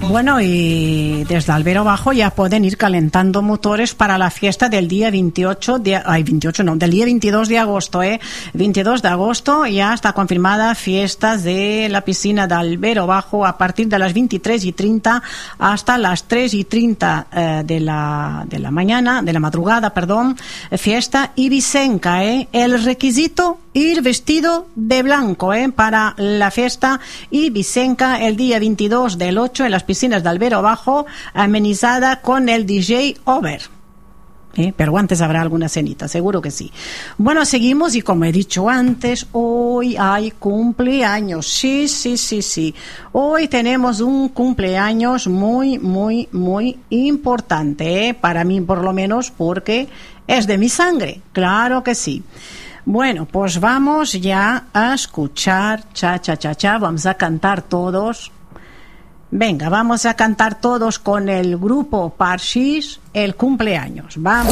Bueno, y desde Albero Bajo ya pueden ir calentando motores para la fiesta del día del día 22 de agosto, 22 de agosto ya está confirmada fiestas de la piscina de Albero Bajo a partir de las 23:30 hasta las 3:30 de la madrugada, fiesta ibicenca, el requisito ir vestido de blanco para la fiesta ibicenca el día 22 del 8 en las piscinas de Albero Bajo, amenizada con el DJ Over. Pero antes habrá alguna cenita, seguro que sí. Bueno, seguimos y como he dicho antes, hoy hay cumpleaños. Sí. Hoy tenemos un cumpleaños muy, muy, muy importante, para mí por lo menos, porque es de mi sangre, claro que sí. Bueno, pues vamos ya a escuchar cha, vamos a cantar todos. Venga, vamos a cantar todos con el grupo Parchís el cumpleaños. Vamos.